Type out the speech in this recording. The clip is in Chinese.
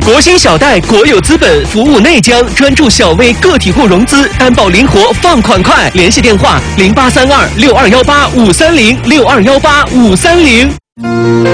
国兴小贷国有资本服务内江，专注小微个体户融资，担保灵活，放款快。联系电话：08326218-530，6218-530。